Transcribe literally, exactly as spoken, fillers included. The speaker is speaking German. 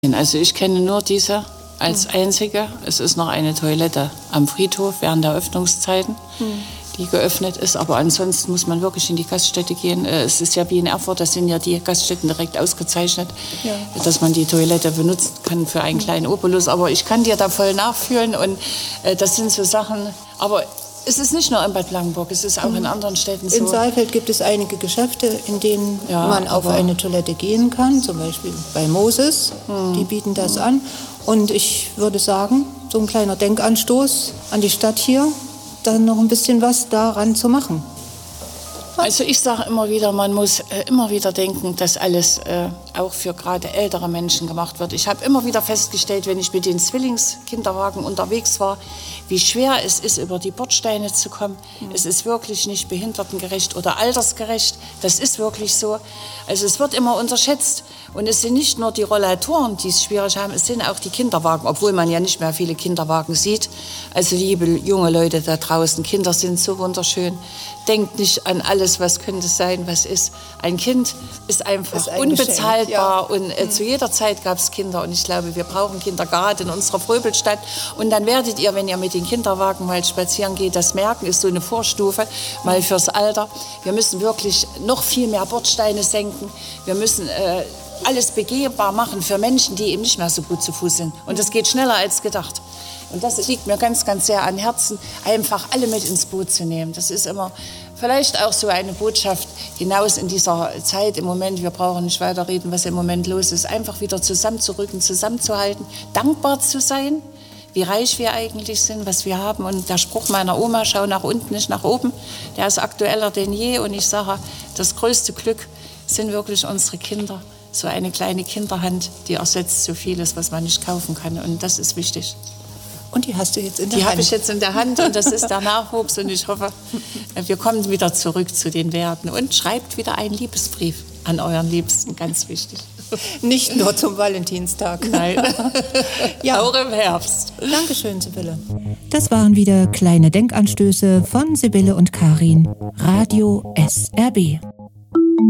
Also ich kenne nur diese als einzige. Es ist noch eine Toilette am Friedhof während der Öffnungszeiten, die geöffnet ist. Aber ansonsten muss man wirklich in die Gaststätte gehen. Es ist ja wie in Erfurt, da sind ja die Gaststätten direkt ausgezeichnet, ja, dass man die Toilette benutzen kann für einen kleinen Obolus. Aber ich kann dir da voll nachfühlen und äh, das sind so Sachen. Aber es ist nicht nur in Bad Blankenburg, es ist auch mhm. in anderen Städten so. In Saalfeld gibt es einige Geschäfte, in denen ja, man auf eine Toilette gehen kann, zum Beispiel bei Moses, mhm. die bieten das mhm. an. Und ich würde sagen, so ein kleiner Denkanstoß an die Stadt hier, dann noch ein bisschen was daran zu machen. Also ich sage immer wieder, man muss äh, immer wieder denken, dass alles äh, auch für gerade ältere Menschen gemacht wird. Ich habe immer wieder festgestellt, wenn ich mit den Zwillingskinderwagen unterwegs war, wie schwer es ist, über die Bordsteine zu kommen. Mhm. Es ist wirklich nicht behindertengerecht oder altersgerecht. Das ist wirklich so. Also es wird immer unterschätzt. Und es sind nicht nur die Rollatoren, die es schwierig haben, es sind auch die Kinderwagen, obwohl man ja nicht mehr viele Kinderwagen sieht. Also liebe junge Leute da draußen, Kinder sind so wunderschön. Denkt nicht an alles, was könnte sein, was ist. Ein Kind ist einfach ist ein unbezahlbar Geschenk, ja. Und äh, mhm. zu jeder Zeit gab es Kinder. Und ich glaube, wir brauchen Kinder gerade in unserer Fröbelstadt. Und dann werdet ihr, wenn ihr mit den Kinderwagen mal spazieren geht, das merken, ist so eine Vorstufe mal fürs Alter. Wir müssen wirklich noch viel mehr Bordsteine senken. Wir müssen äh, alles begehbar machen für Menschen, die eben nicht mehr so gut zu Fuß sind. Und das geht schneller als gedacht. Und das liegt mir ganz, ganz sehr an Herzen, einfach alle mit ins Boot zu nehmen. Das ist immer vielleicht auch so eine Botschaft hinaus in dieser Zeit im Moment. Wir brauchen nicht weiterreden, was im Moment los ist. Einfach wieder zusammenzurücken, zusammenzuhalten, dankbar zu sein, wie reich wir eigentlich sind, was wir haben. Und der Spruch meiner Oma, schau nach unten, nicht nach oben, der ist aktueller denn je. Und ich sage, das größte Glück sind wirklich unsere Kinder. So eine kleine Kinderhand, die ersetzt so vieles, was man nicht kaufen kann. Und das ist wichtig. Und die hast du jetzt in der die Hand? Die habe ich jetzt in der Hand und das ist der Nachwuchs. Und ich hoffe, wir kommen wieder zurück zu den Werten. Und schreibt wieder einen Liebesbrief an euren Liebsten, ganz wichtig. Nicht nur zum Valentinstag. Nein, ja. Auch im Herbst. Dankeschön, Sibylle. Das waren wieder kleine Denkanstöße von Sibylle und Karin. Radio S R B.